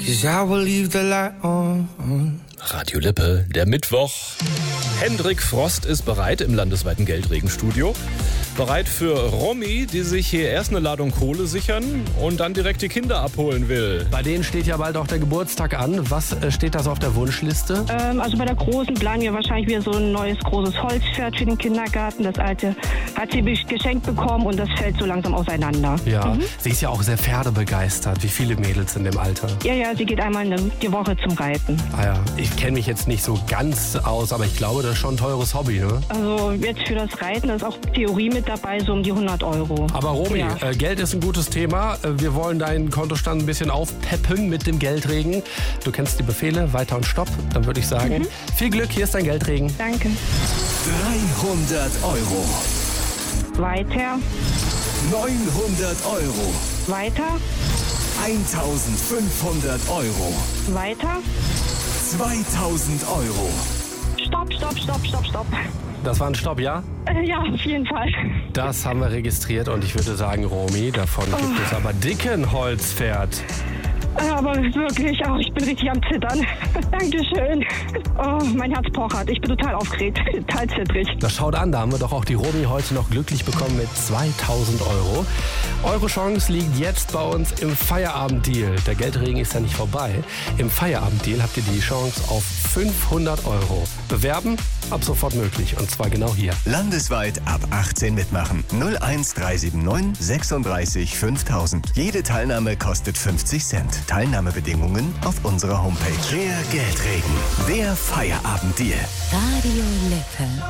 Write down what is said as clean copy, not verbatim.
'cause I will leave the light on. Radio Lippe, der Mittwoch. Hendrik Frost ist bereit im landesweiten Geldregenstudio. Bereit für Romy, die sich hier erst eine Ladung Kohle sichern und dann direkt die Kinder abholen will. Bei denen steht ja bald auch der Geburtstag an. Was steht da so auf der Wunschliste? Also bei der Großen planen wir wahrscheinlich wieder so ein neues großes Holzpferd für den Kindergarten. Das alte hat sie geschenkt bekommen und das fällt so langsam auseinander. Ja, sie ist ja auch sehr pferdebegeistert. Wie viele Mädels in dem Alter? Ja, sie geht einmal die Woche zum Reiten. Ah ja, ich kenne mich jetzt nicht so ganz aus, aber ich glaube, das ist schon ein teures Hobby, ne? Also jetzt für das Reiten, da ist auch Theorie mit dabei, so um die 100 Euro. Aber Romy, Ja. Geld ist ein gutes Thema. Wir wollen deinen Kontostand ein bisschen aufpeppen mit dem Geldregen. Du kennst die Befehle, weiter und stopp. Dann würde ich sagen, viel Glück, hier ist dein Geldregen. Danke. 300 Euro. Weiter, 900 Euro. weiter, 1500 Euro. weiter. 2000 Euro. Stopp. Das war ein Stopp, ja? Ja, auf jeden Fall. Das haben wir registriert und ich würde sagen, Romy, davon gibt es aber dicken Holzpferd. Aber wirklich, ich bin richtig am Zittern. Dankeschön. Oh, mein Herz pochert. Ich bin total aufgeregt, total zittrig. Das schaut an, da haben wir doch auch die Romy heute noch glücklich bekommen mit 2000 Euro. Eure Chance liegt jetzt bei uns im Feierabenddeal. Der Geldregen ist ja nicht vorbei. Im Feierabenddeal habt ihr die Chance auf 500 Euro. Bewerben? Ab sofort möglich und zwar genau hier. Landesweit ab 18 mitmachen. 01379 36 5000. Jede Teilnahme kostet 50 Cent. Teilnahmebedingungen auf unserer Homepage. Der Geldregen. Der Feierabenddeal. Radio Lippe.